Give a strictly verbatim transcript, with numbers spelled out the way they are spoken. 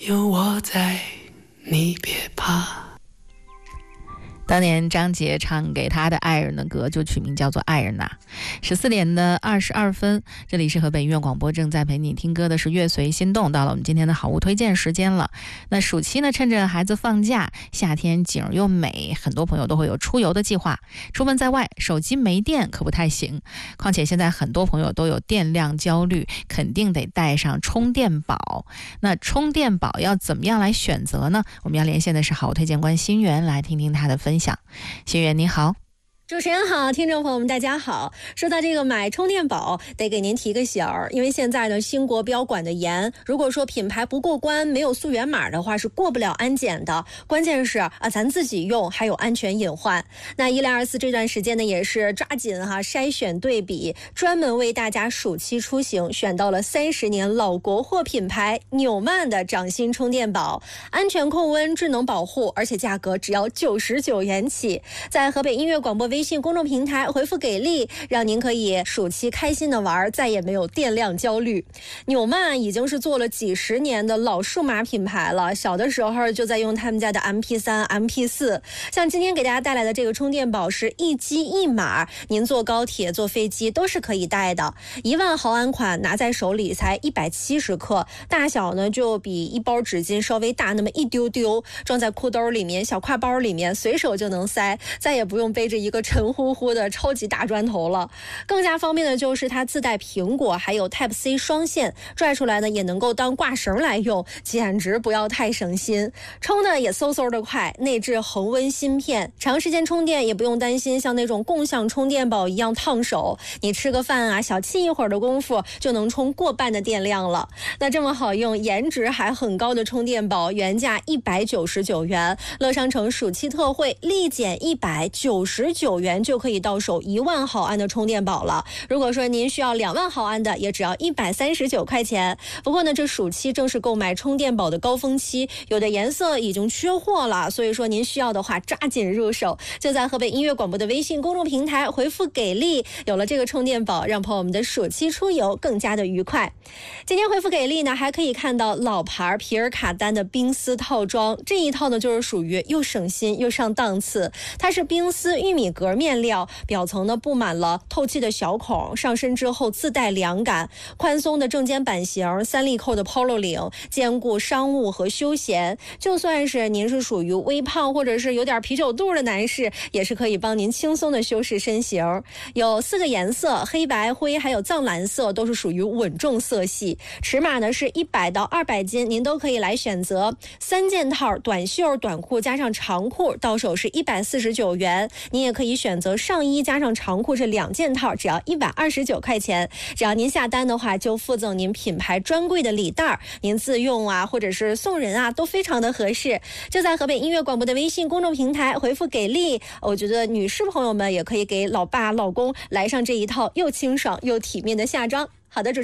有我在，你别怕。 当年张杰唱给他的爱人的歌就取名叫做《爱人呐》。十四点的二十二分，这里是河北音乐广播，正在陪你听歌的是乐随心动。到了我们今天的好物推荐时间了。那暑期呢，趁着孩子放假，夏天景又美，很多朋友都会有出游的计划。出门在外，手机没电可不太行，况且现在很多朋友都有电量焦虑，肯定得带上充电宝。那充电宝要怎么样来选择呢？我们要连线的是好物推荐官心源，来听听他的分享。心源你好。 主持人好，听众朋友们大家好。说到这个买充电宝，得给您提个醒儿，因为现在呢新国标管的严，如果说品牌不过关，没有溯源码的话是过不了安检的。关键是啊，咱自己用还有安全隐患。那一零二四这段时间呢，也是抓紧哈筛选对比，专门为大家暑期出行选到了三十年老国货品牌纽曼的掌心充电宝，安全控温、智能保护，而且价格只要九十九元起。在河北音乐广播微信公众平台回复给力，让您可以暑期开心的玩，再也没有电量焦虑。纽曼已经是做了几十年的老数码品牌了，小的时候就在用他们家的 M P 三、M P 四。像今天给大家带来的这个充电宝是一机一码，您坐高铁、坐飞机都是可以带的。一万毫安款拿在手里才一百七十克，大小呢就比一包纸巾稍微大那么一丢丢，装在裤兜里面、小挎包里面，随手就能塞，再也不用背着一个沉乎乎的超级大砖头了。更加方便的就是它自带苹果还有 Type C 双线，拽出来呢也能够当挂绳来用，简直不要太省心。充的也嗖嗖的快，内置恒温芯片，长时间充电也不用担心像那种共享充电宝一样烫手，你吃个饭啊小憩一会儿的功夫就能充过半的电量了。那这么好用颜值还很高的充电宝，原价一百九十九元，乐商城暑期特惠立减一百九十九元就可以到手一万毫安的充电宝了。如果说您需要两万毫安的，也只要一百三十九块钱。不过呢，这暑期正是购买充电宝的高峰期，有的颜色已经缺货了，所以说您需要的话抓紧入手，就在河北音乐广播的微信公众平台回复给力，有了这个充电宝，让朋友们的暑期出游更加的愉快。今天回复给力呢，还可以看到老牌皮尔卡丹的冰丝套装，这一套呢就是属于又省心又上档次。它是冰丝玉米格面料，表层呢布满了透气的小孔，上身之后自带凉感，宽松的正肩版型，三粒扣的 polo 领，兼顾商务和休闲。就算是您是属于微胖或者是有点啤酒肚的男士，也是可以帮您轻松的修饰身形。有四个颜色，黑白灰还有藏蓝色，都是属于稳重色系。尺码呢是一百到二百斤，您都可以来选择。三件套，短袖短裤加上长裤，到手是一百四十九元。您也可以选择上衣加上长裤，这两件套只要一百二十九块钱。只要您下单的话，就附赠您品牌专柜的礼袋，您自用啊或者是送人啊都非常的合适。就在河北音乐广播的微信公众平台回复给力，我觉得女士朋友们也可以给老爸老公来上这一套又清爽又体面的夏装。好的，主持人